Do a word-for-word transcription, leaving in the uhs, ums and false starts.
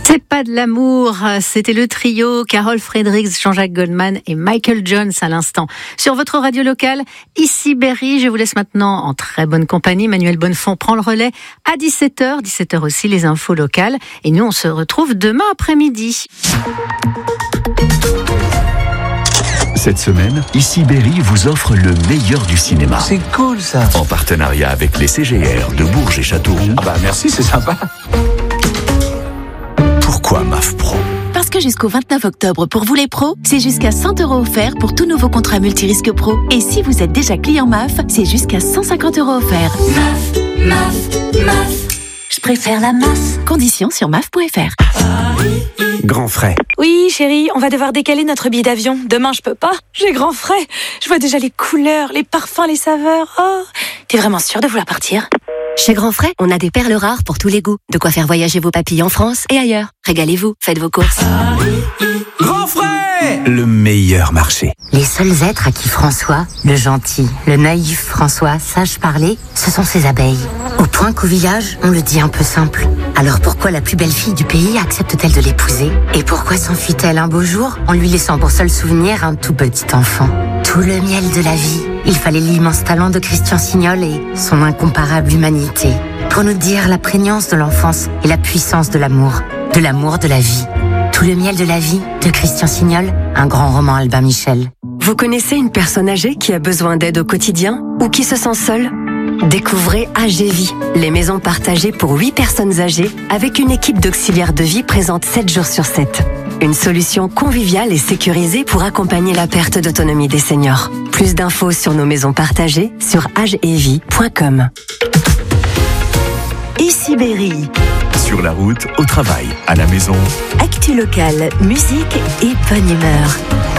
C'est pas de l'amour, c'était le trio Carol Fredericks, Jean-Jacques Goldman et Michael Jones à l'instant. Sur votre radio locale, ici Berry, je vous laisse maintenant en très bonne compagnie. Manuel Bonnefond prend le relais à dix-sept heures, dix-sept heures aussi les infos locales. Et nous on se retrouve demain après-midi. Cette semaine, ici Berry vous offre le meilleur du cinéma. C'est cool ça. En partenariat avec les C G R de Bourges et Châteauroux. Ah bah merci, c'est sympa. Pourquoi M A F Pro ? Parce que jusqu'au vingt-neuf octobre, pour vous les pros, c'est jusqu'à cent euros offerts pour tout nouveau contrat multirisque pro. Et si vous êtes déjà client M A F, c'est jusqu'à cent cinquante euros offerts. M A F, M A F, M A F. Je préfère la M A F. Conditions sur M A F point F R. Grand frais. Oui, chérie, on va devoir décaler notre billet d'avion. Demain, je peux pas. J'ai grand frais. Je vois déjà les couleurs, les parfums, les saveurs. Oh, t'es vraiment sûre de vouloir partir ? Chez Grand Frais, on a des perles rares pour tous les goûts. De quoi faire voyager vos papilles en France et ailleurs. Régalez-vous, faites vos courses. Grand frais, le meilleur marché. Les seuls êtres à qui François, le gentil, le naïf François, sache parler, ce sont ses abeilles. Au point qu'au village, on le dit un peu simple. Alors pourquoi la plus belle fille du pays accepte-t-elle de l'épouser ? Et pourquoi s'enfuit-elle un beau jour en lui laissant pour seul souvenir un tout petit enfant ? Tout le miel de la vie. Il fallait l'immense talent de Christian Signol et son incomparable humanité pour nous dire la prégnance de l'enfance et la puissance de l'amour, de l'amour de la vie. Tout le miel de la vie de Christian Signol, un grand roman Albin Michel. Vous connaissez une personne âgée qui a besoin d'aide au quotidien ou qui se sent seule ? Découvrez A G Vie, les maisons partagées pour huit personnes âgées avec une équipe d'auxiliaires de vie présente sept jours sur sept. Une solution conviviale et sécurisée pour accompagner la perte d'autonomie des seniors. Plus d'infos sur nos maisons partagées sur agevie point com. Ici Berry. Sur la route, au travail, à la maison. Actu locale, musique et bonne humeur.